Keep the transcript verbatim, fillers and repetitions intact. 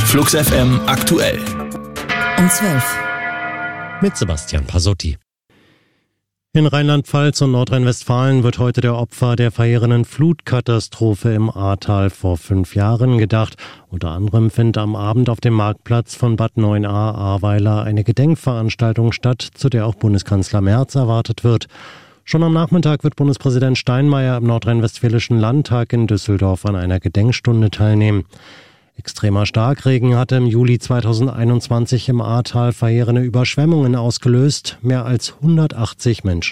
Flux F M aktuell. Um zwölf. Mit Sebastian Pasotti. In Rheinland-Pfalz und Nordrhein-Westfalen wird heute der Opfer der verheerenden Flutkatastrophe im Ahrtal vor fünf Jahren gedacht. Unter anderem findet am Abend auf dem Marktplatz von Bad Neuenahr-Ahrweiler eine Gedenkveranstaltung statt, zu der auch Bundeskanzler Merz erwartet wird. Schon am Nachmittag wird Bundespräsident Steinmeier im nordrhein-westfälischen Landtag in Düsseldorf an einer Gedenkstunde teilnehmen. Extremer Starkregen hatte im Juli zweitausendeinundzwanzig im Ahrtal verheerende Überschwemmungen ausgelöst. Mehr als hundertachtzig Menschen